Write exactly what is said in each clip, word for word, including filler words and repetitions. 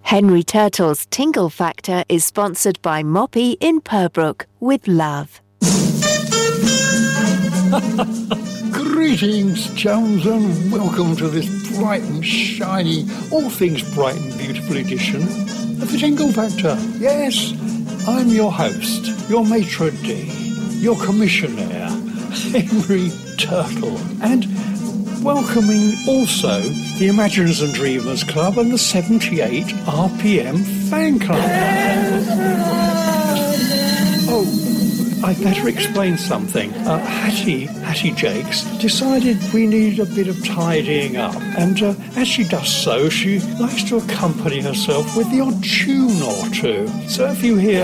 Henry Turtle's Tingle Factor is sponsored by Moppy in Purbrook with love. Greetings, Jones, and welcome to this bright and shiny, all things bright and beautiful edition of the Tingle Factor. Yes, I'm your host, your maitre d', your commissionaire, Henry Turtle, and welcoming also the Imaginers and Dreamers Club and the seventy-eight R P M Fan Club. Oh, I'd better explain something. Uh, Hattie, Hattie Jakes, decided we needed a bit of tidying up, and uh, as she does so, she likes to accompany herself with the odd tune or two. So if you hear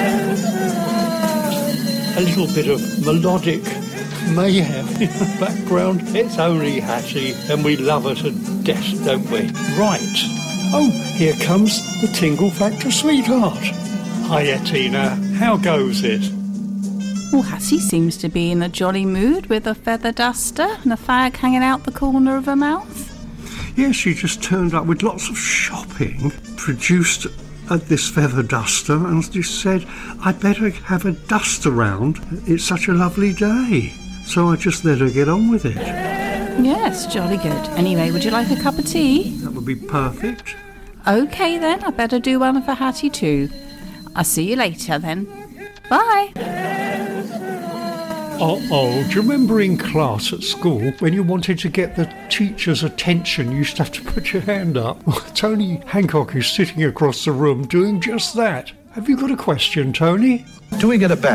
a little bit of melodic mayhem in the background, it's only Hattie, and we love her to death, don't we? Right. Oh, here comes the Tingle Factor sweetheart. Hiya, Tina. How goes it? Well, Hattie seems to be in a jolly mood with a feather duster and a fag hanging out the corner of her mouth. Yes, she just turned up with lots of shopping, produced at this feather duster, and just said, I'd better have a dust around. It's such a lovely day. So I just let her get on with it. Yes, jolly good. Anyway, would you like a cup of tea? That would be perfect. OK then, I better do one for Hattie too. I'll see you later then. Bye. Uh-oh, do you remember in class at school when you wanted to get the teacher's attention, you used to have to put your hand up? Well, Tony Hancock is sitting across the room doing just that. Have you got a question, Tony? Do we get a